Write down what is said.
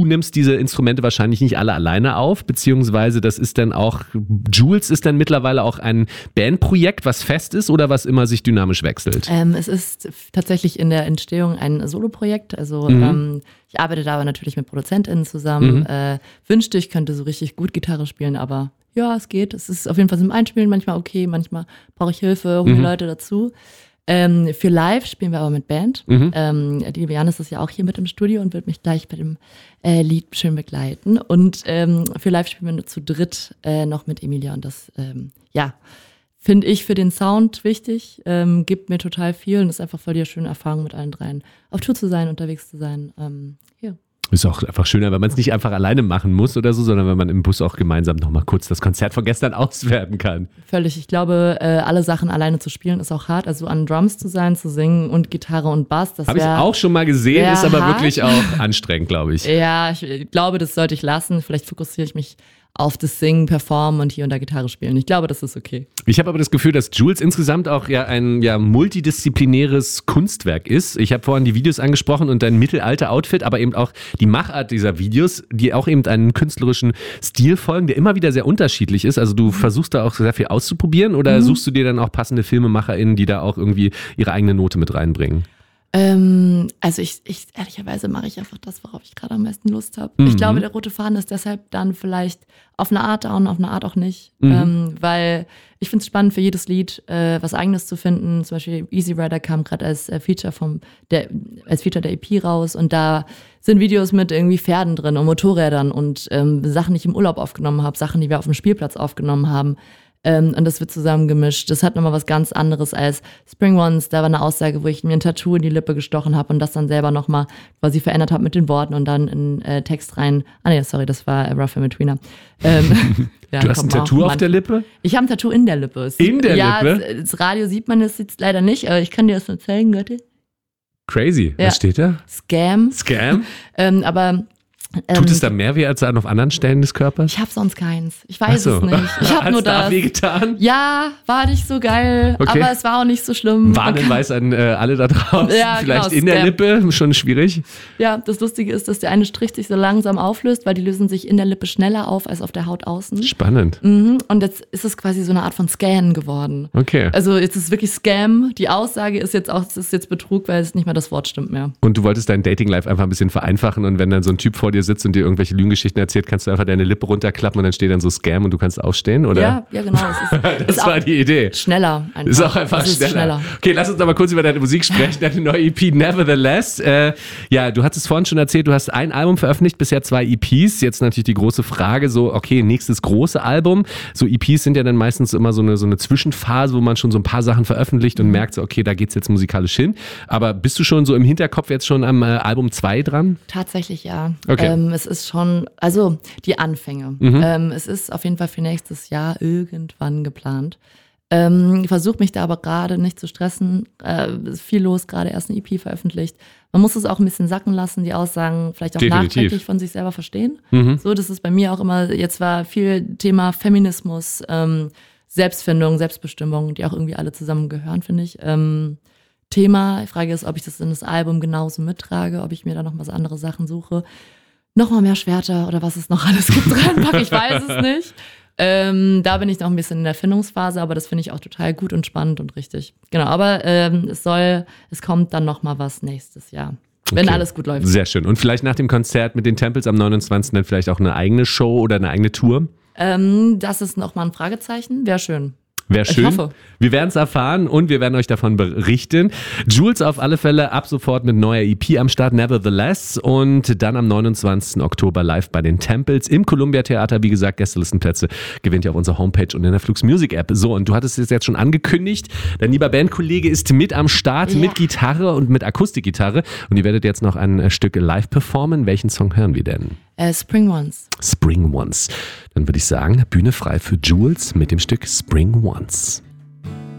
du nimmst diese Instrumente wahrscheinlich nicht alle alleine auf, beziehungsweise das ist dann auch, Jules ist dann mittlerweile auch ein Bandprojekt, was fest ist oder was immer sich dynamisch wechselt? Es ist tatsächlich in der Entstehung ein Soloprojekt, also ich arbeite da aber natürlich mit ProduzentInnen zusammen. Wünschte, ich könnte so richtig gut Gitarre spielen, aber ja, es geht. Es ist auf jeden Fall zum Einspielen manchmal okay, manchmal brauche ich Hilfe, hole Leute dazu. Für live spielen wir aber mit Band. Die liebe Janis ist ja auch hier mit im Studio und wird mich gleich bei dem Lied schön begleiten. Und für live spielen wir nur zu dritt noch mit Emilia. Und das, finde ich für den Sound wichtig, gibt mir total viel und ist einfach voll die schöne Erfahrung, mit allen dreien auf Tour zu sein, unterwegs zu sein. Ist auch einfach schöner, wenn man es nicht einfach alleine machen muss oder so, sondern wenn man im Bus auch gemeinsam nochmal kurz das Konzert von gestern auswerten kann. Völlig. Ich glaube, alle Sachen alleine zu spielen ist auch hart. Also an Drums zu sein, zu singen und Gitarre und Bass, das habe ich auch schon mal gesehen, ist aber hart. Wirklich auch anstrengend, glaube ich. Ja, ich glaube, das sollte ich lassen. Vielleicht fokussiere ich mich auf das Singen, Performen und hier und da Gitarre spielen. Ich glaube, das ist okay. Ich habe aber das Gefühl, dass Jules insgesamt auch ein multidisziplinäres Kunstwerk ist. Ich habe vorhin die Videos angesprochen und dein Mittelalter-Outfit, aber eben auch die Machart dieser Videos, die auch eben einen künstlerischen Stil folgen, der immer wieder sehr unterschiedlich ist. Also du versuchst da auch sehr viel auszuprobieren oder suchst du dir dann auch passende FilmemacherInnen, die da auch irgendwie ihre eigene Note mit reinbringen? Also ich ehrlicherweise mache ich einfach das, worauf ich gerade am meisten Lust habe. Ich glaube, der rote Faden ist deshalb dann vielleicht auf eine Art da und auf eine Art auch nicht. Weil ich finde es spannend, für jedes Lied was Eigenes zu finden. Zum Beispiel Easy Rider kam gerade als Feature der EP raus und da sind Videos mit irgendwie Pferden drin und Motorrädern und Sachen, die ich im Urlaub aufgenommen habe, Sachen, die wir auf dem Spielplatz aufgenommen haben. Und das wird zusammengemischt. Das hat nochmal was ganz anderes als Spring Ones. Da war eine Aussage, wo ich mir ein Tattoo in die Lippe gestochen habe und das dann selber nochmal quasi verändert habe mit den Worten und dann in Text rein. Das war Rough in Betweener. Du hast ein Tattoo auf der Lippe? Ich habe ein Tattoo in der Lippe. Lippe? Ja, das Radio sieht man es jetzt leider nicht, aber ich kann dir das nur zeigen, Götti. Crazy. Ja. Was steht da? Scam. Aber tut es da mehr weh als auf anderen Stellen des Körpers? Ich habe sonst keins. Ich weiß es nicht. Ich habe nur das. Hat's da wehgetan? Ja, war nicht so geil, okay. Aber es war auch nicht so schlimm. Warnhinweis an alle da draußen. Ja, vielleicht genau, in der Lippe, schon schwierig. Ja, das Lustige ist, dass der eine Strich sich so langsam auflöst, weil die lösen sich in der Lippe schneller auf als auf der Haut außen. Spannend. Und jetzt ist es quasi so eine Art von Scan geworden. Okay. Also jetzt ist es wirklich Scam. Die Aussage ist jetzt auch, es ist jetzt Betrug, weil es nicht mehr das Wort stimmt mehr. Und du wolltest dein Dating-Life einfach ein bisschen vereinfachen und wenn dann so ein Typ vor dir sitzt und dir irgendwelche Lügengeschichten erzählt, kannst du einfach deine Lippe runterklappen und dann steht dann so Scam und du kannst aufstehen, oder? Ja, genau. Das war die Idee. Schneller einfach. Ist auch einfach schneller. Okay, lass uns aber kurz über deine Musik sprechen, deine neue EP Nevertheless. Du hattest vorhin schon erzählt, du hast ein Album veröffentlicht, bisher 2 EPs. Jetzt natürlich die große Frage, so okay, nächstes große Album. So EPs sind ja dann meistens immer so eine Zwischenphase, wo man schon so ein paar Sachen veröffentlicht und merkt so, okay, da geht's jetzt musikalisch hin. Aber bist du schon so im Hinterkopf jetzt schon am Album 2 dran? Tatsächlich ja. Okay. Es ist schon, also die Anfänge. Es ist auf jeden Fall für nächstes Jahr irgendwann geplant. Ich versuche mich da aber gerade nicht zu stressen. Ist viel los, gerade erst eine EP veröffentlicht. Man muss es auch ein bisschen sacken lassen, die Aussagen vielleicht auch nachträglich von sich selber verstehen. So, das ist bei mir auch immer, jetzt war viel Thema Feminismus, Selbstfindung, Selbstbestimmung, die auch irgendwie alle zusammengehören, finde ich. Thema, die Frage ist, ob ich das in das Album genauso mittrage, ob ich mir da noch was andere Sachen suche. Nochmal mehr Schwerter oder was es noch alles gibt reinpacke, ich weiß es nicht. Da bin ich noch ein bisschen in der Findungsphase, aber das finde ich auch total gut und spannend und richtig. Genau, aber es kommt dann nochmal was nächstes Jahr, wenn alles gut läuft. Sehr schön. Und vielleicht nach dem Konzert mit den Tempels am 29. dann vielleicht auch eine eigene Show oder eine eigene Tour? Das ist nochmal ein Fragezeichen, wäre schön. Wäre schön. Ich hoffe. Wir werden es erfahren und wir werden euch davon berichten. Jules auf alle Fälle ab sofort mit neuer EP am Start, Nevertheless. Und dann am 29. Oktober live bei den Tempels im Columbia Theater. Wie gesagt, Gästelistenplätze gewinnt ihr auf unserer Homepage und in der Flux Music App. So, und du hattest es jetzt schon angekündigt. Dein lieber Bandkollege ist mit am Start, mit Gitarre und mit Akustikgitarre. Und ihr werdet jetzt noch ein Stück live performen. Welchen Song hören wir denn? Spring Ones. Spring Ones. Dann würde ich sagen, Bühne frei für Jules mit dem Stück Spring Ones.